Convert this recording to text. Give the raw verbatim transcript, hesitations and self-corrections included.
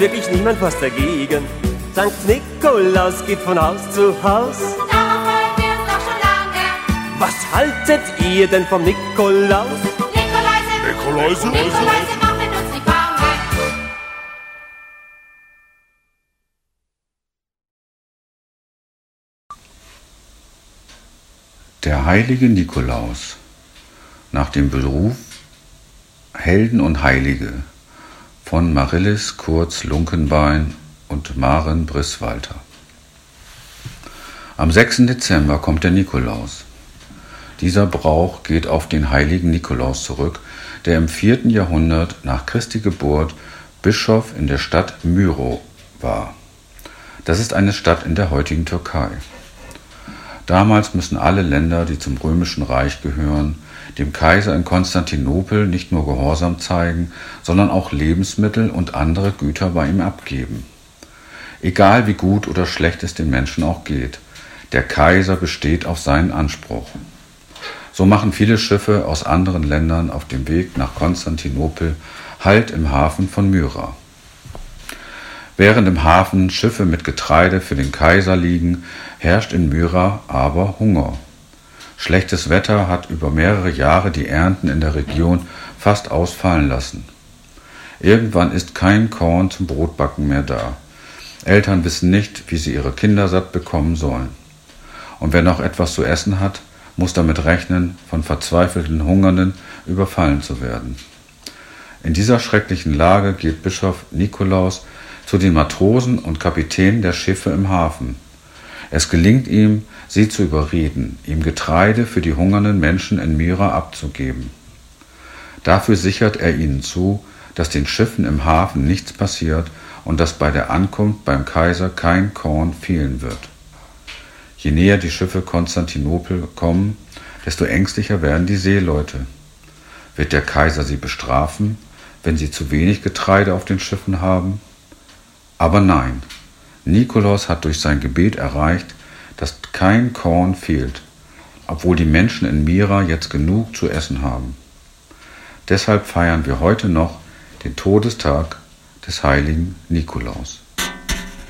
Wirklich niemand was dagegen. Sankt Nikolaus geht von Haus zu Haus. Darauf freuen wir uns doch schon lange. Was haltet ihr denn vom Nikolaus? Nikoläuse, Nikoläuse, Nikoläuse machen uns nicht bange. Der heilige Nikolaus. Nach dem Beruf Helden und Heilige von Marillis Kurz Lunkenbein und Maren Brisswalter. Am sechsten Dezember kommt der Nikolaus. Dieser Brauch geht auf den heiligen Nikolaus zurück, der im vierten Jahrhundert nach Christi Geburt Bischof in der Stadt Myro war. Das ist eine Stadt in der heutigen Türkei. Damals müssen alle Länder, die zum Römischen Reich gehören, dem Kaiser in Konstantinopel nicht nur Gehorsam zeigen, sondern auch Lebensmittel und andere Güter bei ihm abgeben. Egal wie gut oder schlecht es den Menschen auch geht, der Kaiser besteht auf seinen Anspruch. So machen viele Schiffe aus anderen Ländern auf dem Weg nach Konstantinopel Halt im Hafen von Myra. Während im Hafen Schiffe mit Getreide für den Kaiser liegen, herrscht in Myra aber Hunger. Schlechtes Wetter hat über mehrere Jahre die Ernten in der Region fast ausfallen lassen. Irgendwann ist kein Korn zum Brotbacken mehr da. Eltern wissen nicht, wie sie ihre Kinder satt bekommen sollen. Und wer noch etwas zu essen hat, muss damit rechnen, von verzweifelten Hungernden überfallen zu werden. In dieser schrecklichen Lage geht Bischof Nikolaus zu den Matrosen und Kapitänen der Schiffe im Hafen. Es gelingt ihm, sie zu überreden, ihm Getreide für die hungernden Menschen in Myra abzugeben. Dafür sichert er ihnen zu, dass den Schiffen im Hafen nichts passiert und dass bei der Ankunft beim Kaiser kein Korn fehlen wird. Je näher die Schiffe Konstantinopel kommen, desto ängstlicher werden die Seeleute. Wird der Kaiser sie bestrafen, wenn sie zu wenig Getreide auf den Schiffen haben? Aber nein, Nikolaus hat durch sein Gebet erreicht, dass kein Korn fehlt, obwohl die Menschen in Myra jetzt genug zu essen haben. Deshalb feiern wir heute noch den Todestag des heiligen Nikolaus.